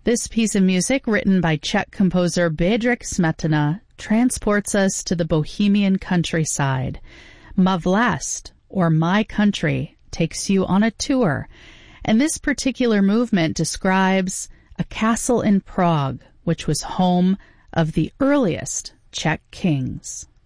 This piece of music, written by Czech composer Bedřich Smetana, transports us to the Bohemian countryside. Ma Vlast, or My Country, takes you on a tour, and this particular movement describes a castle in Prague, which was home of the earliest Czech kings.